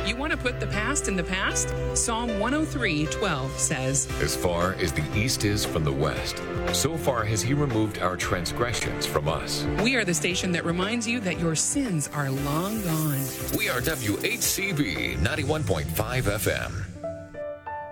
You want to put the past in the past? Psalm 103:12 says, As far as the east is from the west, so far has he removed our transgressions from us. We are the station that reminds you that your sins are long gone. We are WHCB 91.5 FM.